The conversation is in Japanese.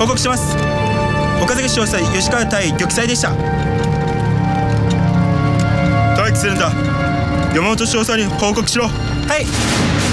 報告します。岡崎少佐吉川対玉砕でした。待機するんだ。山本少佐に報告しろ。はい。